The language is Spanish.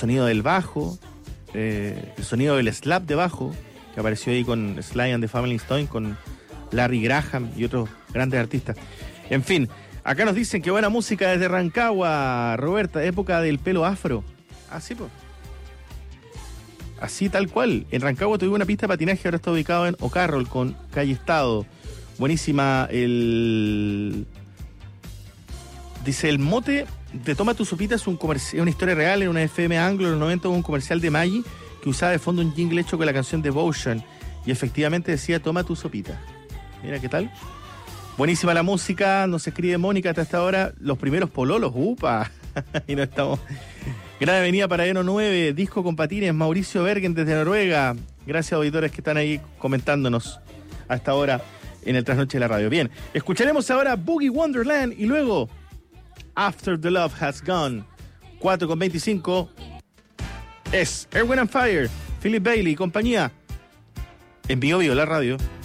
sonido del bajo, el sonido del slap de bajo, que apareció ahí con Sly and the Family Stone, con Larry Graham y otros grandes artistas. En fin, acá nos dicen que buena música desde Rancagua, Roberta, época del pelo afro. Ah, sí, pues. Así tal cual. En Rancagua tuve una pista de patinaje, ahora está ubicado en O'Carroll con Calle Estado. Buenísima Dice, el mote de Toma tu sopita es una historia real en una FM Anglo en los 90, hubo un comercial de Maggi que usaba de fondo un jingle hecho con la canción Devotion y efectivamente decía Toma tu sopita. Mira qué tal. Buenísima la música, nos escribe Mónica hasta esta hora, los primeros pololos, ¡upa! Y no estamos... Gran avenida para Eno 9, disco con patines, Mauricio Bergen desde Noruega. Gracias, auditores que están ahí comentándonos a esta hora en el Trasnoche de la Radio. Bien, escucharemos ahora Boogie Wonderland y luego After the Love Has Gone. 4:25 es Erwin and Fire, Philip Bailey y compañía en Bio Bio, la radio.